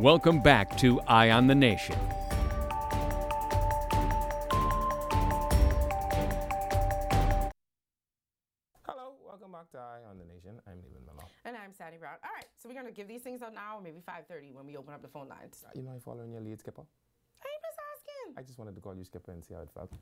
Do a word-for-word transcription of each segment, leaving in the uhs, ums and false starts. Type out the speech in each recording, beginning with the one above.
Welcome back to Eye on the Nation. Hello, welcome back to Eye on the Nation. I'm Nathan Miller. And I'm Sandy Brown. All right, so we're going to give these things out now, or maybe five thirty when we open up the phone lines. You know I follow in your lead, Skipper. I'm just asking. I just wanted to call you Skipper and see how it felt.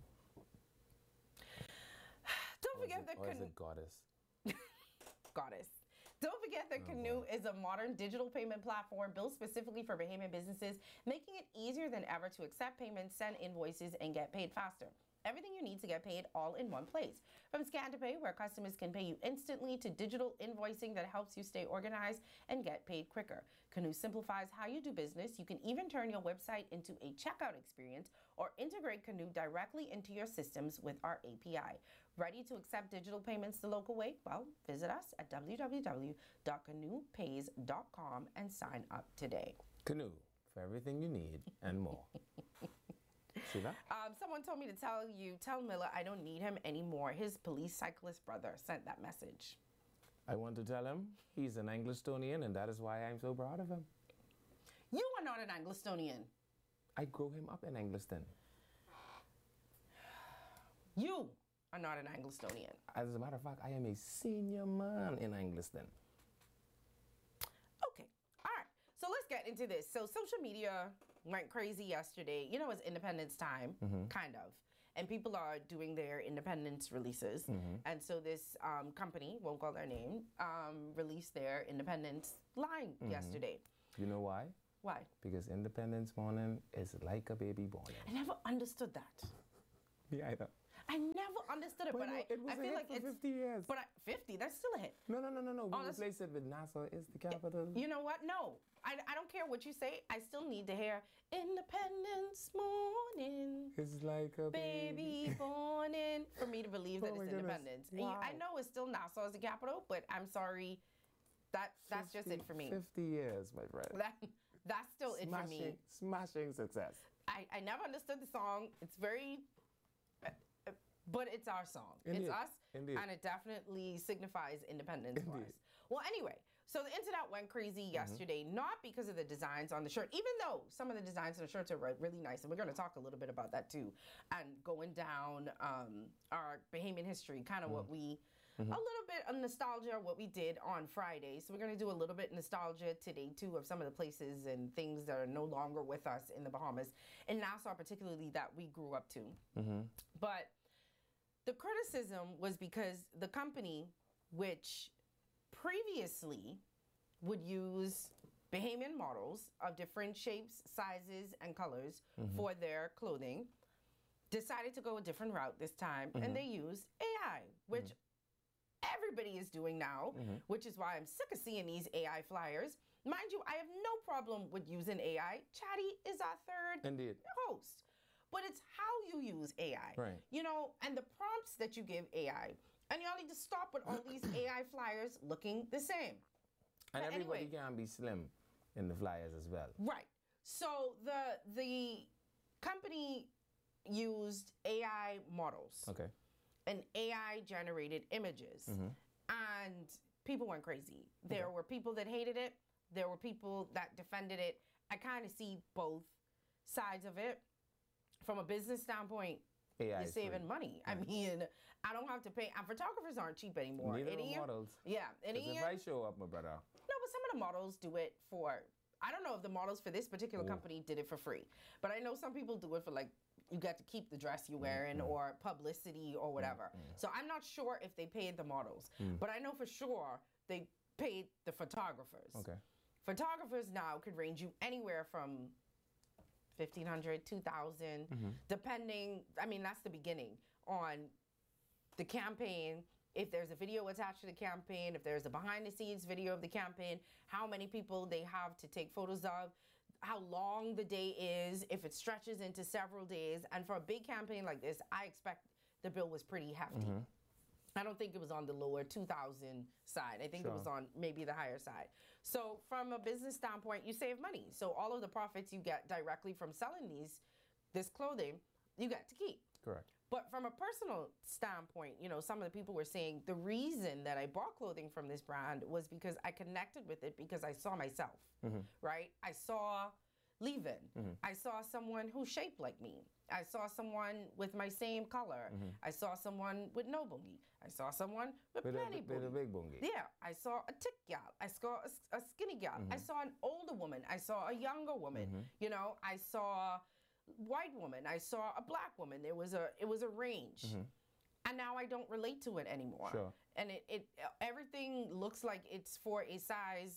Don't Or is forget it- that or is Canoe, it Goddess? Goddess. Don't forget that Oh, Canoe is a modern digital payment platform built specifically for Bahamian businesses, making it easier than ever to accept payments, send invoices, and get paid faster. Everything you need to get paid all in one place. From Scan to Pay, where customers can pay you instantly, to digital invoicing that helps you stay organized and get paid quicker. Canoe simplifies how you do business. You can even turn your website into a checkout experience or integrate Canoe directly into your systems with our A P I. Ready to accept digital payments the local way? Well, visit us at w w w dot canoe pays dot com and sign up today. Canoe, for everything you need and more. See that? Um, someone told me to tell you, tell Miller I don't need him anymore. His police cyclist brother sent that message. I want to tell him he's an Anglistonian, and that is why I'm so proud of him. You are not an Anglistonian. I grew him up in Angliston. You are not an Anglistonian. As a matter of fact, I am a senior man in Angliston. Okay. All right. So let's get into this. So social media went crazy yesterday. You know, it's Independence time, kind of. And people are doing their independence releases. And so this um, company, won't call their name, um, released their independence line yesterday. You know why? Why? Because Independence morning is like a baby born. I never understood that. Me either. I never understood it, But but no, I, it was I a feel hit like for it's fifty years. But I, fifty, that's still a hit. No, no, no, no, no. We Oh, that's- replaced it with NASA is the capital. You know what? No, I, I don't care what you say. I still need to hear Independence morning, It's like a baby born in, for me to believe that Oh my it's goodness. independence. And you- I Wow. know it's still Nassau as the capital, but I'm sorry, that that's just it for me. fifty years, my friend. That that's still it for me. Smashing success. I, I never understood the song. It's very, uh, uh, but it's our song. Indeed. It's us, Indeed. and it definitely signifies independence for Indeed. us. Well, anyway, so the internet went crazy yesterday, not because of the designs on the shirt, even though some of the designs on the shirts are re- really nice, and we're going to talk a little bit about that too, and going down um, our Bahamian history, kind of what we. A little bit of nostalgia, what we did on Friday. So we're going to do a little bit nostalgia today, too, of some of the places and things that are no longer with us in the Bahamas, in Nassau particularly, that we grew up to. But the criticism was because the company, which previously would use Bahamian models of different shapes, sizes, and colors for their clothing, decided to go a different route this time, and they used A I, which everybody is doing now, which is why I'm sick of seeing these A I flyers. Mind you, I have no problem with using A I. Chatty is our third Indeed. host. But it's how you use A I. Right. You know, and the prompts that you give A I. And y'all need to stop with all these A I flyers looking the same. And But everybody anyway. can be slim in the flyers as well. Right. So the the company used A I models. Okay. And A I generated images. And people went crazy. There were people that hated it. There were people that defended it. I kind of see both sides of it. From a business standpoint, A I you're is saving free. money. I mean, I don't have to pay. And photographers aren't cheap anymore. Neither It are ain't- models. Yeah. It 'Cause if ain't- I show up, my brother, No, but some of the models do it for. I don't know if the models for this particular Ooh. company did it for free, but I know some people do it for like you get to keep the dress you're wearing or publicity or whatever. So I'm not sure if they paid the models, but I know for sure they paid the photographers. okay. Photographers now could range you anywhere from fifteen hundred, two thousand, depending. I mean, that's the beginning on the campaign. If there's a video attached to the campaign, if there's a behind the scenes video of the campaign, how many people they have to take photos of, how long the day is, if it stretches into several days. And for a big campaign like this, I expect the bill was pretty hefty. I don't think it was on the lower two thousand side. I think it was Sure. on maybe the higher side. So from a business standpoint, you save money. So all of the profits you get directly from selling these, this clothing, you get to keep. Correct. But from a personal standpoint, you know, some of the people were saying the reason that I bought clothing from this brand was because I connected with it because I saw myself, Mm-hmm. right? I saw Leave-In. I saw someone who's shaped like me. I saw someone with my same color. Mm-hmm. I saw someone with no boogie. I saw someone with, With a, plenty with a boogie. big bungie. Yeah, I saw a thick gal. I saw a, s- a skinny gal. I saw an older woman. I saw a younger woman. You know, I saw white woman. I saw a black woman. There was a it was a range, and now I don't relate to it anymore. Sure. And it it everything looks like it's for a size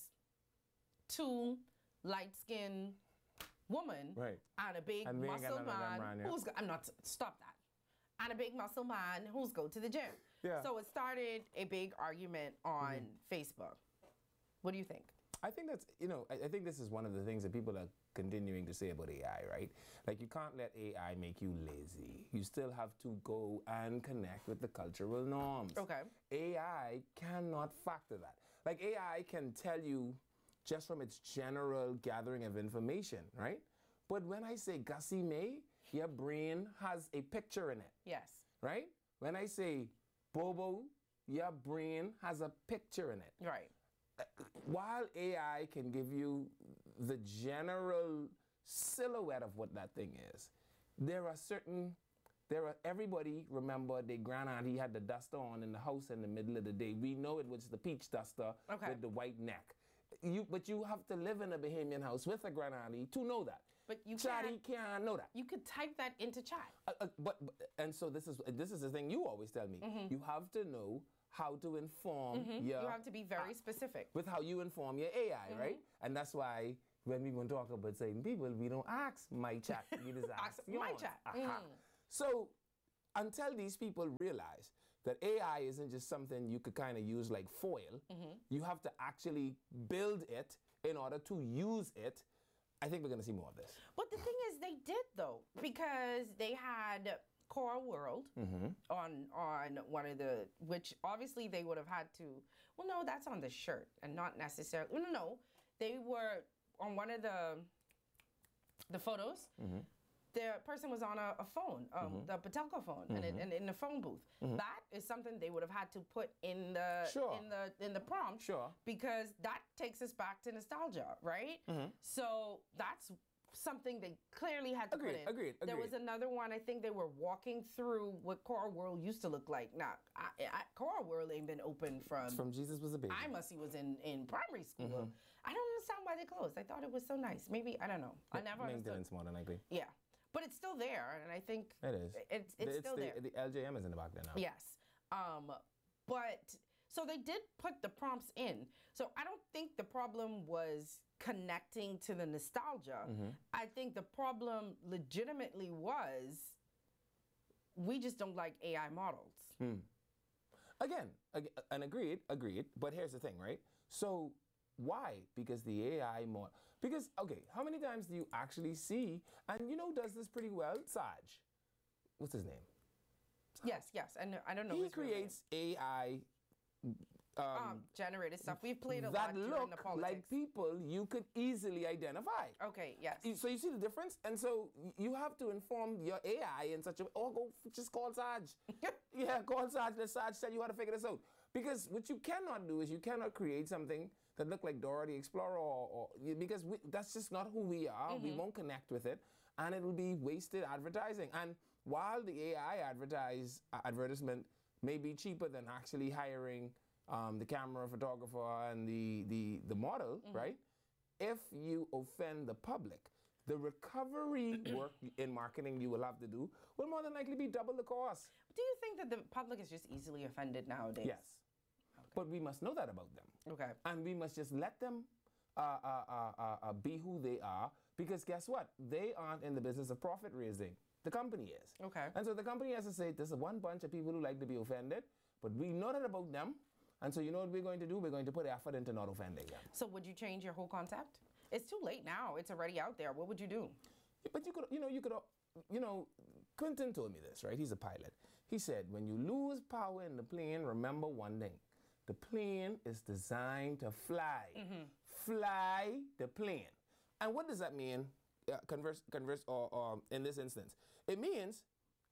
two light skin woman Right. and a big And we ain't got muscle none of them man around here. who's go- I'm not stop that. And a big muscle man who's go to the gym. Yeah. So it started a big argument on Facebook. What do you think? I think that's, you know, I, I think this is one of the things that people are continuing to say about A I, right? Like, you can't let A I make you lazy. You still have to go and connect with the cultural norms. Okay. A I cannot factor that. Like, A I can tell you just from its general gathering of information, right? But when I say Gussie May, your brain has a picture in it, Yes. right? When I say Bobo, your brain has a picture in it. Right. While A I can give you the general silhouette of what that thing is, there are certain, there are, everybody remember their grandauntie had the duster on in the house in the middle of the day. We know it was the peach duster Okay. with the white neck. You, but you have to live in a Bahamian house with a grandauntie to know that. But you Chatty can't, can't know that. you could type that into chat. Uh, uh, but, but and so this is this is the thing you always tell me. You have to know how to inform your You have to be very specific. with how you inform your A I, right? And that's why when we want to talk about certain people, we don't ask my chat. We just ask, Ask my yours. chat. Aha. Mm. So until these people realize that A I isn't just something you could kind of use like foil, you have to actually build it in order to use it. I think we're going to see more of this. But the thing is, they did though, because they had Core World on on one of the, which obviously they would have had to. Well, no, that's on the shirt, and not necessarily. No, no, no. They were on one of the the photos. The person was on a, a phone, um, the Patelco phone, and, it, and in the phone booth. That is something they would have had to put in the Sure. in the in the prompt, Sure. because that takes us back to nostalgia, right? So that's something they clearly had to Agreed, put in. agreed, There was agreed. another one. I think they were walking through what Core World used to look like. Now, I, I, Core World ain't been open from. From Jesus was a baby. I must see was in in primary school. I don't understand why they closed. I thought it was so nice. Maybe I don't know. I never understood. Maintenance more than likely. Yeah, but it's still there, and I think It is. It's it's, still the, there. The L J M is in the back there now. Yes. Um, but so they did put the prompts in. So I don't think the problem was connecting to the nostalgia. I think the problem legitimately was we just don't like A I models. Again, ag- and agreed, agreed. But here's the thing, right? So why? Because the A I more. Because okay, how many times do you actually see? And you know, does this pretty well, Saj. What's his name? Yes, yes. And I don't know. He his real name. creates A I um, um, generated stuff. We've played a lot that during look the politics. like people you could easily identify. Okay. Yes. You- So you see the difference, and so y- you have to inform your A I in such a way. Oh, go f- just call Saj. Yeah, call Saj. Let Saj tell you how to figure this out. Because what you cannot do is you cannot create something that look like Dora the Explorer, or, or y- because we, that's just not who we are. We won't connect with it, and it will be wasted advertising. And while the A I advertise uh, advertisement may be cheaper than actually hiring um, the camera photographer and the the the model, right? If you offend the public, the recovery work in marketing you will have to do will more than likely be double the cost. Do you think that the public is just easily offended nowadays? Yes. But we must know that about them. Okay. And we must just let them uh, uh, uh, uh, uh, be who they are, because guess what? They aren't in the business of profit raising. The company is. Okay. And so the company has to say, there's a one bunch of people who like to be offended, but we know that about them. And so you know what we're going to do? We're going to put effort into not offending them. So would you change your whole concept? It's too late now. It's already out there. What would you do? But you could, you know, you could, uh, you know, Quentin told me this, right? He's a pilot. He said, when you lose power in the plane, remember one thing. The plane is designed to fly. Fly the plane. And what does that mean? Uh, converse, converse, or, or in this instance, it means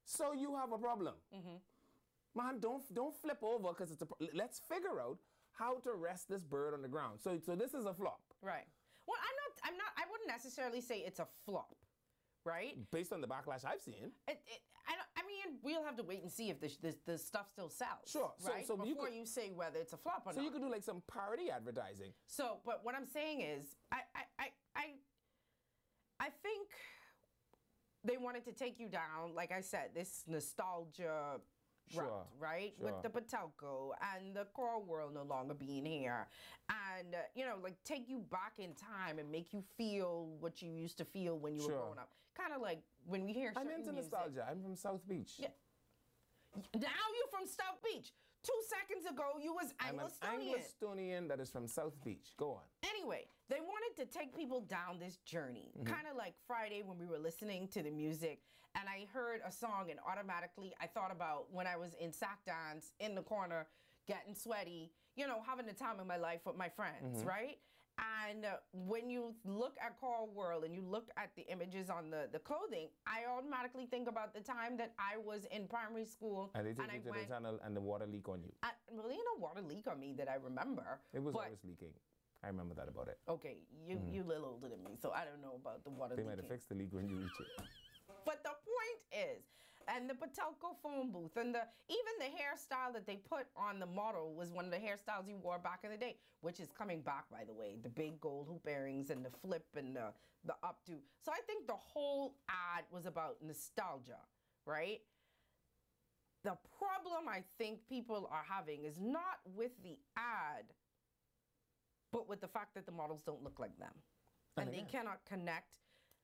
So you have a problem. Man, don't don't flip over because it's a. pro- Let's figure out how to rest this bird on the ground. So so this is a flop Right. Well, I'm not. I'm not. I wouldn't necessarily say it's a flop, right? based on the backlash I've seen. It, it, I, don't, I mean, we'll have to wait and see if this this, this stuff still sells. Sure. So- Right. so you Before could- you say whether it's a flop or So not. you could do like some parody advertising. So, but what I'm saying is, I, I, I, I, I think they wanted to take you down, like I said, this nostalgia Sure, route, right? sure. With the Patelco and the core world no longer being here. And, uh, you know, like take you back in time and make you feel what you used to feel when you Sure. were growing up. Kind of like when we hear I'm certain into music. nostalgia. I'm from South Beach. Yeah. Now you're from South Beach. Two seconds ago, you was I'm an Anglo-Estonian. Anglo-Estonian that is from South Beach. Go on. Anyway, they wanted to take people down this journey, kind of like Friday when we were listening to the music, and I heard a song, and automatically I thought about when I was in sack dance in the corner, getting sweaty, you know, having the time of my life with my friends, right? And uh, when you look at Coral World and you look at the images on the, the clothing, I automatically think about the time that I was in primary school And they take I you to went. the tunnel and the water leak on you. I, well, there ain't no water leak on me that I remember. It was but, always leaking. I remember that about it. Okay, you you a little older than me, so I don't know about the water They might leaking. have fixed the leak when you reach it. But the point is, and the Patelco phone booth, and the even the hairstyle that they put on the model was one of the hairstyles you wore back in the day, which is coming back, by the way. The big gold hoop earrings and the flip and the the updo. So I think the whole ad was about nostalgia, right? The problem I think people are having is not with the ad, but with the fact that the models don't look like them. And, And they again- cannot connect.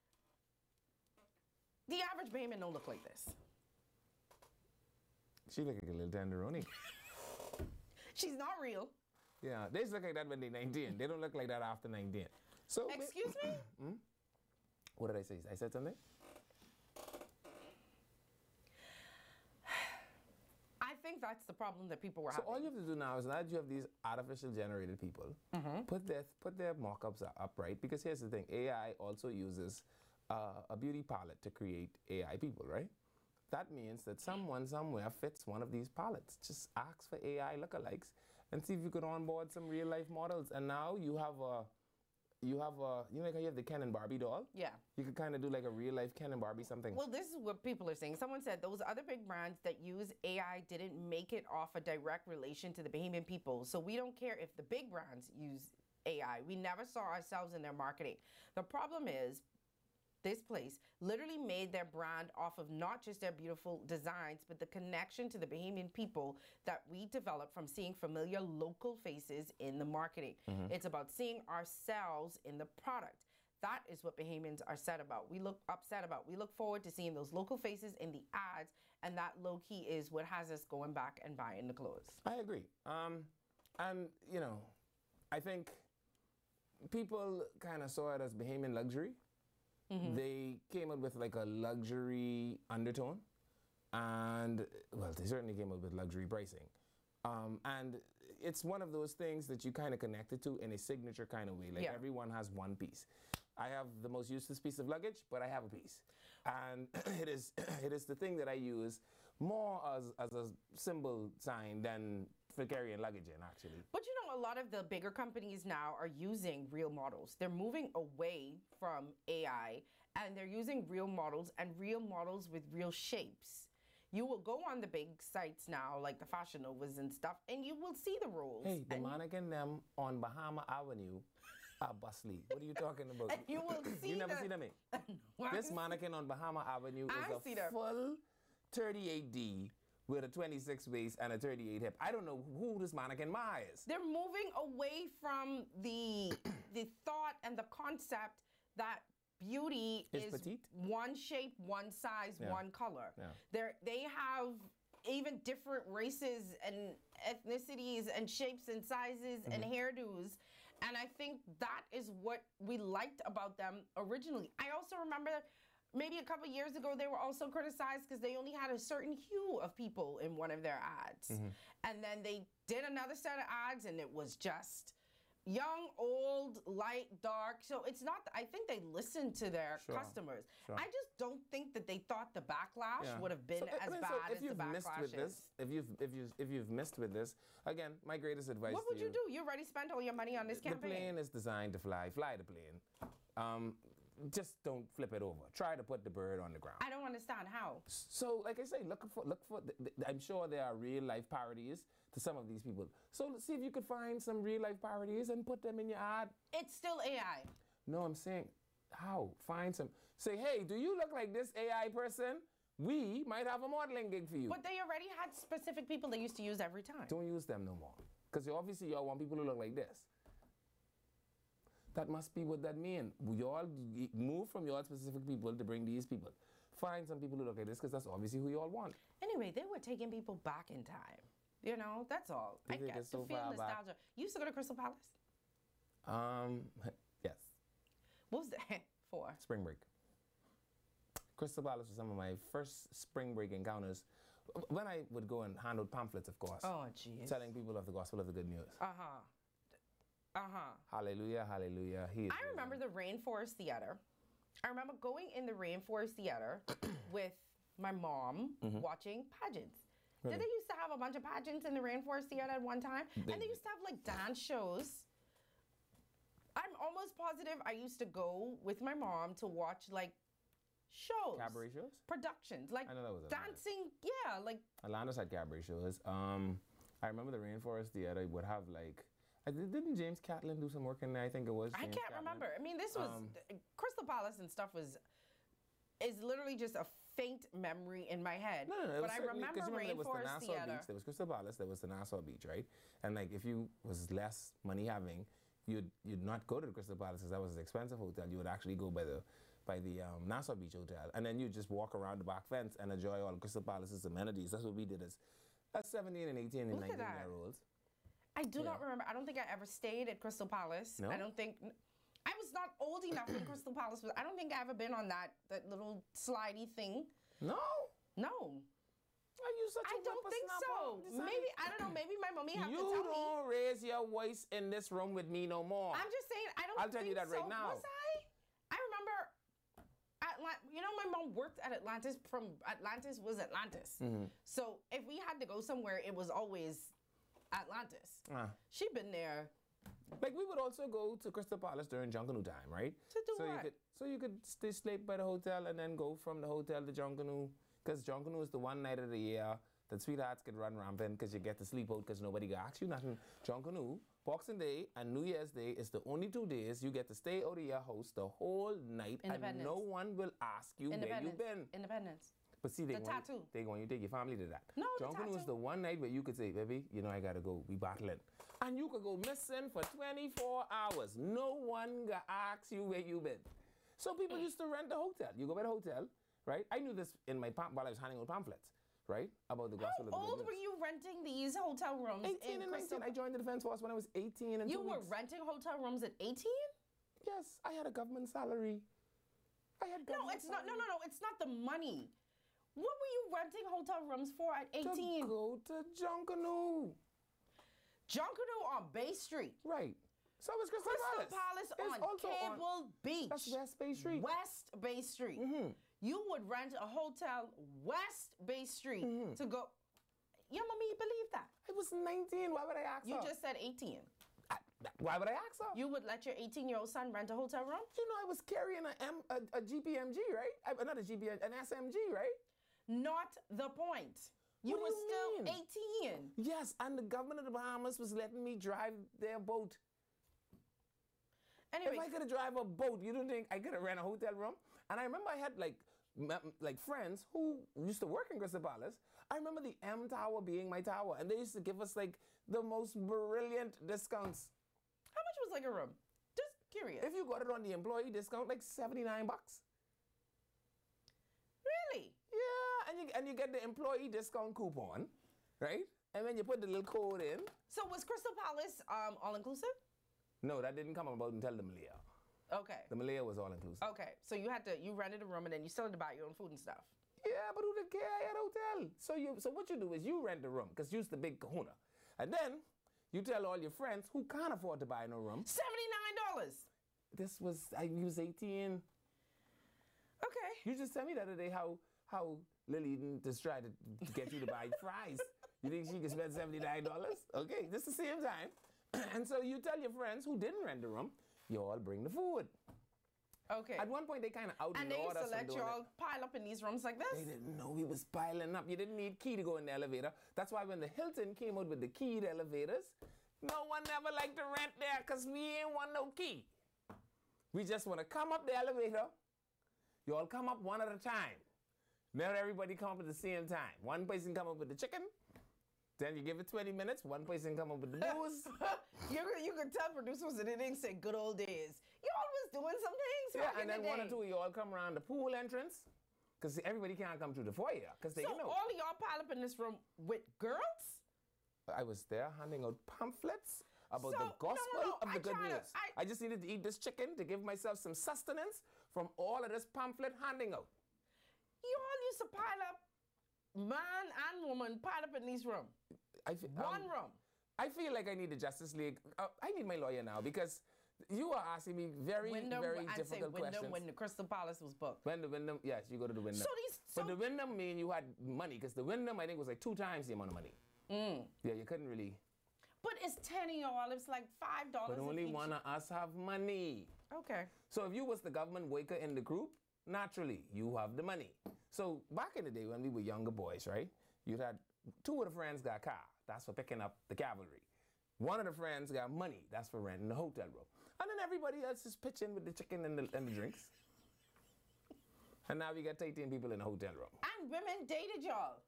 The average Bahamian don't look like this. She look like a little tenderoni. She's not real. Yeah, they just look like that when they're nineteen. They don't look like that after nineteen. So, ma- Excuse me? what did I say? I said something? I think that's the problem that people were So having. all you have to do now is now that you have these artificial generated people, put their put their mock-ups u- up, right? Because here's the thing, A I also uses uh, a beauty palette to create A I people, right? That means that someone somewhere fits one of these palettes. Just ask for A I lookalikes and see if you could onboard some real life models. And now you have a you have a you know like how you have the Ken and Barbie doll? Yeah. You could kind of do like a real life Ken and Barbie something. Well, this is what people are saying. Someone said those other big brands that use A I didn't make it off a direct relation to the Bahamian people. So we don't care if the big brands use A I. We never saw ourselves in their marketing. The problem is this place literally made their brand off of not just their beautiful designs, but the connection to the Bahamian people that we developed from seeing familiar local faces in the marketing. It's about seeing ourselves in the product. That is what Bahamians are sad about. We look upset about. We look forward to seeing those local faces in the ads, and that low key is what has us going back and buying the clothes. I agree. Um, and, you know, I think people kind of saw it as Bahamian luxury. They came up with like a luxury undertone. And, well, they certainly came up with luxury pricing. Um, and it's one of those things that you kind of connected to in a signature kind of way. Like Yeah. everyone has one piece. I have the most useless piece of luggage, but I have a piece. And it is it is the thing that I use more as, as a symbol sign than for carrying luggage in, actually. But you know, a lot of the bigger companies now are using real models. They're moving away from A I and they're using real models and real models with real shapes. You will go on the big sites now, like the Fashion Novas and stuff, and you will see the rules. Hey, the and you- mannequin them on Bahama Avenue are bustly. What are you talking about? And you will see You never the- see them, eh? Well, This mannequin on Bahama Avenue I is see a them. full thirty-eight D with a twenty-six waist and a thirty-eight hip. I don't know who this mannequin Ma is. They're moving away from the the thought and the concept that beauty Is is petite? one shape, one size, Yeah. one color. Yeah. They're, they have even different races and ethnicities and shapes and sizes and Mm-hmm. hairdos. And I think that is what we liked about them originally. I also remember maybe a couple years ago, they were also criticized because they only had a certain hue of people in one of their ads. Mm-hmm. And then they did another set of ads and it was just young, old, light, dark. So it's not, I think they listen to their Sure, customers. sure. I just don't think that they thought the backlash Yeah. would have been So, I as mean, bad so if as the you've missed backlash with is. this, if you've if you if you've missed with this, again, my greatest advice What to would you do? You already spent all your money on this The campaign. plane is designed to fly. Fly the plane. Um, just don't flip it over. Try to put the bird on the ground. I don't understand how. So, like I say, look for look for. th- th- I'm sure there are real life parodies to some of these people. So let's see if you could find some real life parodies and put them in your ad. It's still A I. No, I'm saying, how? Find some. Say, hey, do you look like this A I person? We might have a modeling gig for you. But they already had specific people they used to use every time. Don't use them no more. Because obviously y'all want people who look like this. That must be what that mean. Y'all g- move from your specific people to bring these people. Find some people who look like this because that's obviously who y'all want. Anyway, they were taking people back in time. You know, that's all. You I think get it's to so feel far back? nostalgia. You used to go to Crystal Palace? Um, yes. What was that for? Spring break. Crystal Palace was some of my first spring break encounters. When I would go and hand out pamphlets, of course, Oh, jeez. telling people of the gospel of the good news. Uh-huh. Uh-huh. Hallelujah, hallelujah. He is I remember risen. the Rainforest Theater. I remember going in the Rainforest Theater with my mom watching pageants. Did Really? they used to have a bunch of pageants in the Rainforest Theater at one time? They and they did. used to have like dance shows. I'm almost positive I used to go with my mom to watch like shows. Cabaret shows? Productions. Like I know that was Atlanta. dancing. Yeah, like Atlanta's had cabaret shows. Um, I remember the Rainforest Theater would have like, I did, didn't James Catlin do some work in there? I think it was. I James can't Catlin. remember. I mean, this was Um, Crystal Palace and stuff was is literally just a faint memory in my head. No, no, no. it but was I certainly- 'cause remember you remember there was the Rainforest Nassau Theater. Beach, there was Crystal Palace, there was the Nassau Beach, right? And like if you was less money having, you'd you'd not go to the Crystal Palace because that was an expensive hotel. You would actually go by the by the um, Nassau Beach Hotel, and then you just walk around the back fence and enjoy all of Crystal Palace's amenities. That's what we did as, as seventeen and eighteen and Look at nineteen that. year olds. I do not Yeah. remember. I don't think I ever stayed at Crystal Palace. No? I don't think I was not old enough when Crystal Palace was. I don't think I ever been on that that little slidey thing. No, No, are you such a I don't think so. whippersnapper? Maybe I don't know. Maybe my mommy have You to tell me. don't raise your voice in this room with me no more. I'm just saying. I don't. I'll tell you think that right so. now. Was I? I remember. Atlant- you know, my mom worked at Atlantis. From Atlantis was Atlantis. Mm-hmm. So if we had to go somewhere, it was always Atlantis. Ah. She'd been there. Like we would also go to Crystal Palace during Junkanoo time, right? To do so you what? could so you could stay sleep by the hotel and then go from the hotel to Junkanoo, because Junkanoo is the one night of the year that sweethearts could run rampant because you get to sleep out because nobody can ask you nothing. Junkanoo, Boxing Day and New Year's Day is the only two days you get to stay out of your house the whole night and Independence. no one will ask you where Independence. you've been. Independence. But see, they The want tattoo. You, they want you to take your family to that. No, the Junkanoo is tattoo. the one night where you could say, baby, you know I gotta go. We battling. And you could go missing for twenty-four hours. No one gonna ask you where you been. So people used to rent the hotel. You go by the hotel, right? I knew this in my pam- while I was handing out pamphlets, right? About the gospel of the How good old news. were you renting these hotel rooms eighteen in and Crystal? nineteen. I joined the defense force when I was eighteen and You two were weeks. renting hotel rooms at eighteen? Yes, I had a government salary. I had No, government it's not. No, salary. no, no. It's not the money. What were you renting hotel rooms for at eighteen? To go to Junkanoo. Junkanoo on Bay Street. Right. So it was Crystal, Crystal Palace. Palace It's on also on- Cable Beach. That's West Bay Street. West Bay Street. Mhm. You would rent a hotel West Bay Street Mm-hmm. to go. Your mommy believe that? I was nineteen. Why would I ask You her? just said eighteen. I- why would I ask her? You would let your eighteen-year-old son rent a hotel room? You know, I was carrying a, M, a, a G P M G, right? I, not a G P M, an S M G, right? Not the point. You What do were you still mean? eighteen. Yes, and the government of the Bahamas was letting me drive their boat. Anyway, If I could have drive a boat, you don't think I could have ran a hotel room? And I remember I had like m- like friends who used to work in Crystal Palace. I remember the M Tower being my tower, and they used to give us like the most brilliant discounts. how much was like a room? Just curious. If you got it on the employee discount, like seventy-nine bucks. Really? Yeah, and you and you get the employee discount coupon, right? And then you put the little code in. So was Crystal Palace um, all inclusive? No, that didn't come about until the Malaya. Okay. The Malaya was all inclusive. Okay. So you had to you rented a room and then you still had to buy your own food and stuff. Yeah, but who did care? I had a hotel. So you, so what you do is you rent a room because you's the big kahuna, and then You tell all your friends who can't afford to buy no room. seventy-nine dollars. This was, I was eighteen. Okay. You just tell me the other day how how Lily just tried to get you to buy fries. You think she could spend seventy-nine dollars? Okay, just the same time. And so you tell your friends who didn't rent the room, you all bring the food. Okay. At one point, they kind of outlawed us And they used to from let doing you all it. pile up in these rooms like this? They didn't know we was piling up. You didn't need key to go in the elevator. That's why when the Hilton came out with the keyed elevators, no one ever liked to rent there because we ain't want no key. We just want to come up the elevator. You all come up one at a time. Not everybody come up at the same time. One person come up with the chicken. Then you give it twenty minutes. One person come up with the booze. you, you could tell producers that they didn't say good old days. You always doing some things Yeah, back in and then the one or day. two of you all come around the pool entrance. Because everybody can't come through the foyer. Because they So know. all of y'all pile up in this room with girls? I was there handing out pamphlets about So, the no, no, gospel no, of the I good tryna- news. I- I just needed to eat this chicken to give myself some sustenance from all of this pamphlet handing out. You all used to pile up, man and woman, pile up in these rooms. I fe- One um, room. I feel like I need the Justice League. Uh, I need my lawyer now because you are asking me very, Wyndham, very I'd say difficult Wyndham questions. when the Crystal Palace was booked. When the Wyndham, yes, you go to the Wyndham. So these, so, but the Wyndham mean you had money because the Wyndham I think was like two times the amount of money. mm. Yeah, you couldn't really. But it's ten of y'all. It's like five dollars. But only one of us have money. Okay. So if you was the government waker in the group, naturally you have the money. So back in the day when we were younger boys, right? You had two of the friends got car. That's for picking up the cavalry. One of the friends got money. That's for renting the hotel room. And then everybody else is pitching with the chicken and the, and the drinks. And now we got eighteen people in the hotel room. And women dated y'all.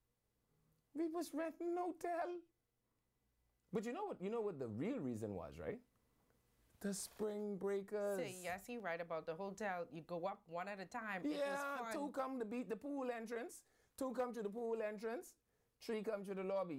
We was renting an hotel. But you know what? You know what the real reason was, right? The spring breakers. Say, yes, he right about the hotel. You go up one at a time. It was Yeah, fun. two come to beat the pool entrance. Two come to the pool entrance. Three come to the lobby.